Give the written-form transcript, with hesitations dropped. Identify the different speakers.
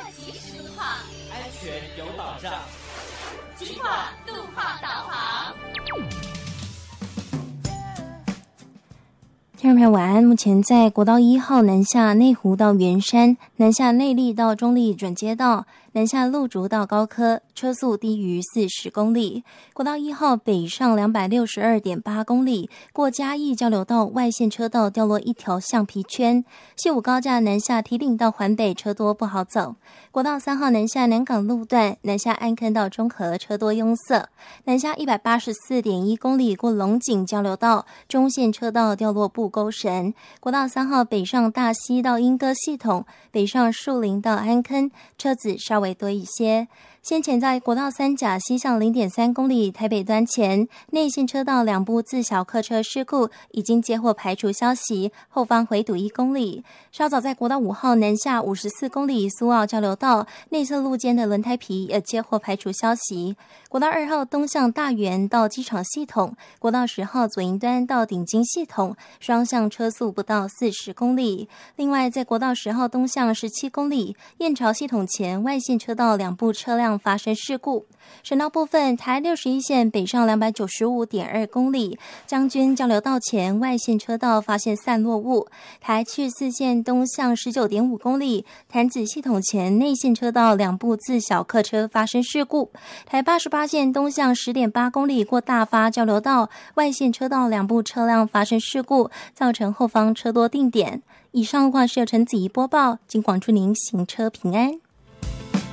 Speaker 1: 及时路况，
Speaker 2: 安全有保障。
Speaker 1: 警广路况导航。
Speaker 3: 听众朋友晚安，目前在国道1号南下内湖到圆山、南下内壢到中壢准街道、南下路竹到高科，车速低于40公里。国道1号北上262.8公里，过嘉义交流道外线车道掉落一条橡皮圈。西武高架南下堤顶到环北车多不好走。国道3号南下南港路段，南下安坑到中和车多拥塞。南下184.1公里过龙井交流道，中线车道掉落布沟神。国道3号北上大溪到莺歌系统，北上树林到安坑，车子稍微多一些。先前在国道3甲西向0.3公里台北端前，内线车道2部自小客车事故已经接获排除消息，后方回堵1公里。稍早在国道5号南下54公里苏澳交流道内侧路肩的轮胎皮也接获排除消息。国道2号东向大园到机场系统，国道10号左营端到顶金系统，双向车速不到40公里。另外在国道10号东向17公里燕巢系统前外线车道2部车辆发生事故。省道部分，台61线北上295.2公里，将军交流道前外线车道发现散落物。台74线东向19.5公里，潭子系统前内线车道2部自小客车发生事故。台88线东向10.8公里过大发交流道，外线车道2部车辆发生事故，造成后方车多定点。以上路况是由陈子怡播报，警广祝您行车平安。